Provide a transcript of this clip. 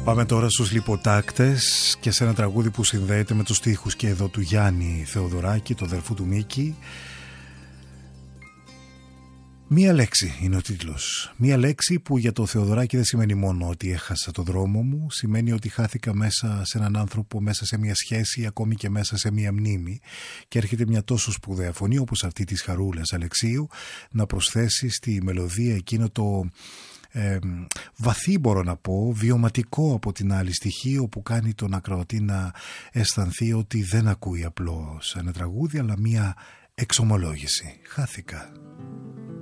Πάμε τώρα στους Λιποτάκτες και σε ένα τραγούδι που συνδέεται με τους στίχους και εδώ του Γιάννη Θεοδωράκη, του αδερφού του Μίκη. Μία λέξη είναι ο τίτλος. Μία λέξη που για το Θεοδωράκη δεν σημαίνει μόνο ότι έχασα το δρόμο μου, σημαίνει ότι χάθηκα μέσα σε έναν άνθρωπο, μέσα σε μια σχέση, ακόμη και μέσα σε μια μνήμη, και έρχεται μια τόσο σπουδαία φωνή όπως αυτή της Χαρούλας Αλεξίου να προσθέσει στη μελωδία εκείνο το βαθύ, μπορώ να πω, βιωματικό από την άλλη στοιχείο που κάνει τον ακροατή να αισθανθεί ότι δεν ακούει απλώς ένα τραγούδι αλλά μια εξομολόγηση. Χάθηκα.